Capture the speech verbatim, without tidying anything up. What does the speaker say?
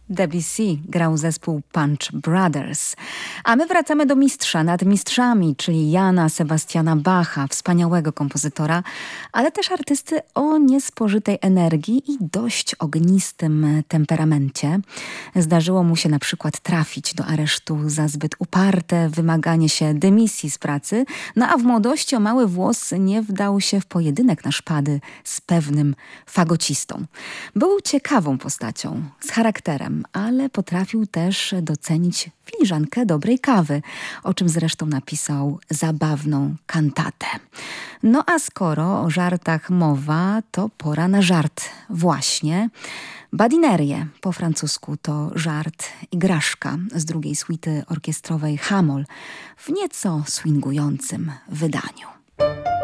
Debussy grał zespół Punch Brothers. A my wracamy do mistrza nad mistrzami, czyli Jana Sebastiana Bacha, wspaniałego kompozytora, ale też artysty o niespożytej energii i dość ognistym temperamencie. Zdarzyło mu się na przykład trafić do aresztu za zbyt uparte wymaganie się dymisji z pracy, no a w młodości o mały włos nie wdał się w pojedynek na szpady z pewnym fagocistą. Był ciekawą postacią, z charakterem, ale potrafił też docenić filiżankę dobrej kawy, o czym zresztą napisał zabawną kantatę. No a skoro o żartach mowa, to pora na żart właśnie. Badinerie po francusku to żart igraszka z drugiej suity orkiestrowej Hamoll w nieco swingującym wydaniu.